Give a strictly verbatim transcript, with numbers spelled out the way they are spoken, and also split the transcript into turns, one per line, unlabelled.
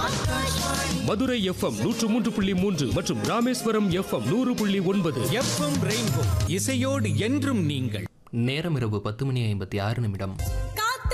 Madurai FM நூற்று மூன்று புள்ளி மூன்று மற்றும் ராமேஸ்வரம் எஃப்எம் நூறு புள்ளி ஒன்பது.
எஃப்எம் ரெயின்போ இசையோடு என்றும் நீங்கள்.
நேரம் இரவு பத்து மணி ஐம்பத்தி ஆறு நிமிடம்.